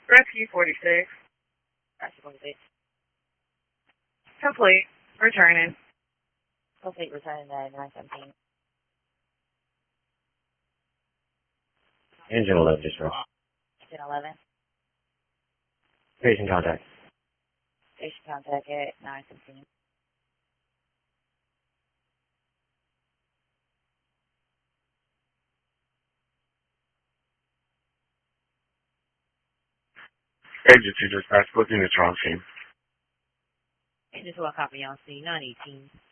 Rescue 46. Rescue 46. Complete. Returning. Complete, returning to 917. Engine 11, dispatch. Engine 11. Station contact. Station contact at 917. Agency dispatch, booking the Charles team. Agency 1 copy on C 918.